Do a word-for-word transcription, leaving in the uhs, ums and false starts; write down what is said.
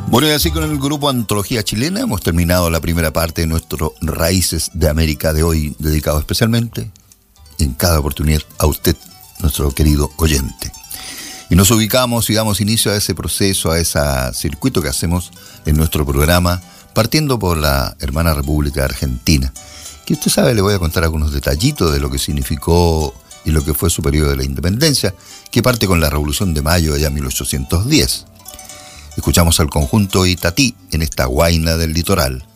Bueno, y así con el grupo Antología Chilena hemos terminado la primera parte de nuestro Raíces de América de hoy, dedicado especialmente, en cada oportunidad, a usted, nuestro querido oyente. Y nos ubicamos y damos inicio a ese proceso, a ese circuito que hacemos en nuestro programa, partiendo por la hermana República Argentina, que usted sabe, le voy a contar algunos detallitos de lo que significó y lo que fue su periodo de la independencia, que parte con la Revolución de Mayo allá en mil ochocientos diez. Escuchamos al conjunto Itatí en esta Guaina del Litoral,